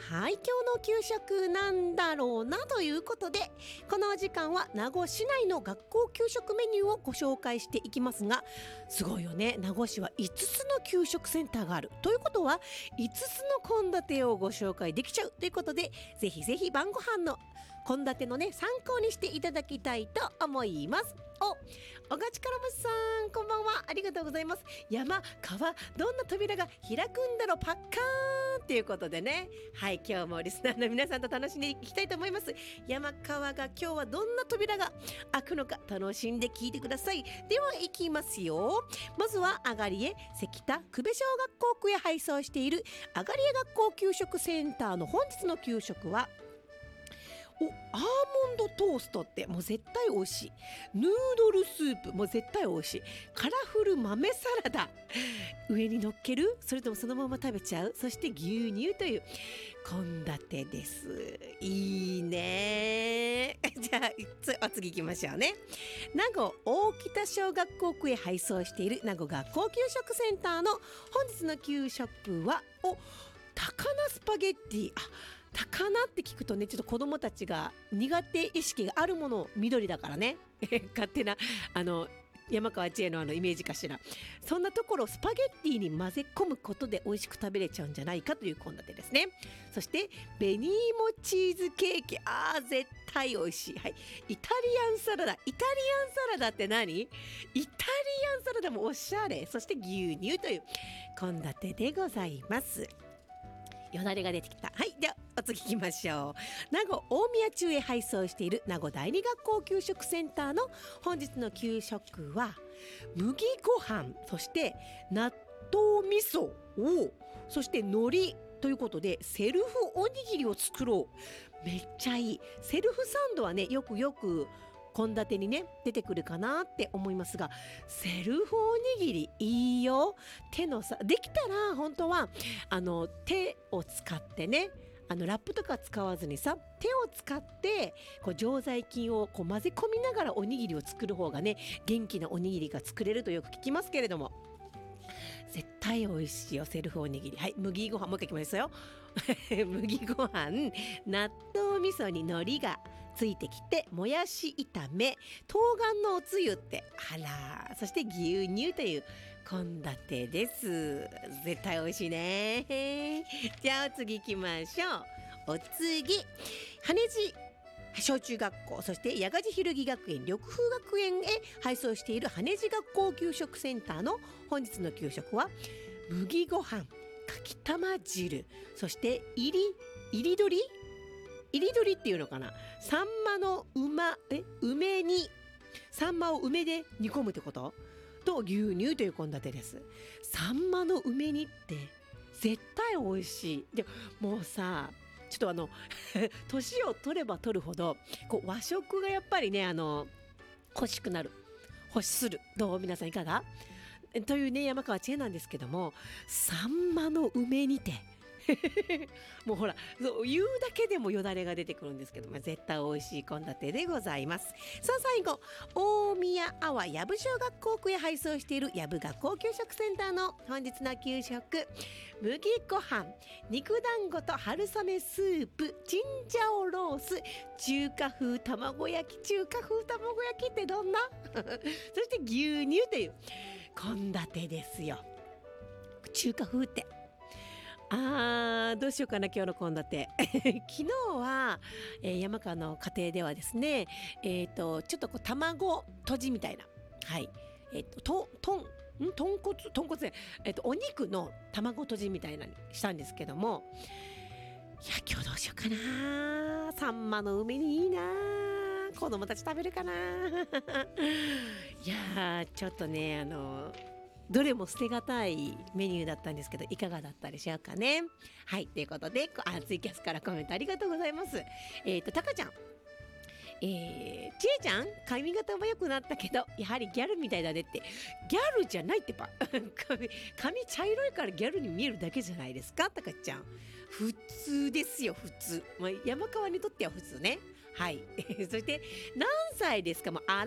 はい、今日の給食なんだろうなということで、このお時間は名護市内の学校給食メニューをご紹介していきますが、すごいよね。名護市は5つの給食センターがあるということは、5つの献立をご紹介できちゃうということで、ぜひぜひ晩ご飯の献立のね参考にしていただきたいと思います。おがちからむさん、こんばんは、ありがとうございます。山川どんな扉が開くんだろう、パッカーンということでね、はい、今日もリスナーの皆さんと楽しんでいきたいと思います。山川が今日はどんな扉が開くのか楽しんで聞いてください。では行きますよ。まずはあがりえ関田久部小学校区へ配送しているあがりえ学校給食センターの本日の給食はアーモンドトーストってもう絶対美味しい、ヌードルスープも絶対美味しい、カラフル豆サラダ上に乗っける、それともそのまま食べちゃう、そして牛乳という献立です。いいねじゃあお次行きましょうね。名護大北小学校区へ配送している名護学校給食センターの本日の給食は高菜スパゲッティ。高菜って聞くとね、ちょっと子どもたちが苦手意識があるもの、緑だからね勝手な山川知恵のイメージかしら。そんなところをスパゲッティに混ぜ込むことで美味しく食べれちゃうんじゃないかという献立ですね。そして紅芋チーズケーキ、絶対美味しい、はい、イタリアンサラダ。イタリアンサラダって何？イタリアンサラダもおしゃれ。そして牛乳という献立でございます。よだれが出てきた。はい、ではお次行きましょう。名護大宮中へ配送している名護第二学校給食センターの本日の給食は麦ご飯、そして納豆味噌そして海苔ということで、セルフおにぎりを作ろう。めっちゃいい。セルフサンドはね、よく献立にね出てくるかなって思いますが、セルフおにぎりいいよ。手のさ、できたら本当は手を使ってね、ラップとか使わずにさ、手を使って常在菌を混ぜ込みながらおにぎりを作る方がね、元気なおにぎりが作れるとよく聞きますけれども、絶対美味しいよ、セルフおにぎり。はい、麦ご飯、もう一回いきますよ麦ご飯、納豆味噌に海苔がついてきて、もやし炒め、冬瓜のおつゆって、そして牛乳という献立です。絶対美味しいねじゃあお次行きましょう。お次、羽地小中学校、そして八ヶ寺蛭学園緑風学園へ配送している羽地学校給食センターの本日の給食は麦ご飯、かきたま汁、そして入り鶏っていうのかな、サンマの梅にサンマを梅で煮込むってことと牛乳という献立です。サンマの梅煮って絶対美味しい。でもうさ、ちょっと年を取れば取るほど和食がやっぱりね欲しする。どう？皆さんいかが？というね、山川知恵なんですけども、サンマの梅煮てもうほら、そう言うだけでもよだれが出てくるんですけど、絶対美味しい献立でございます。さあ最後、大宮阿波矢部小学校区へ配送している矢部学校給食センターの本日の給食、麦ご飯、肉団子と春雨スープ、チンジャオロース、中華風卵焼きってどんなそして牛乳という献立ですよ。中華風ってどうしようかな、今日の献立昨日は、山川の家庭ではですね、ちょっと卵とじみたいな、はい、豚骨で、お肉の卵とじみたいなにしたんですけども、いや今日どうしようかな。サンマの梅にいいな、子供たち食べるかないやちょっとねどれも捨てがたいメニューだったんですけど、いかがだったでしょうかね。はい、ということでツイキャスからコメントありがとうございます。たかちゃん、ちえちゃん、髪型も良くなったけどやはりギャルみたいだねって。ギャルじゃないってば髪茶色いからギャルに見えるだけじゃないですか、たかちゃん。普通ですよ、普通。山川にとっては普通ね。はいそして何歳ですか？もう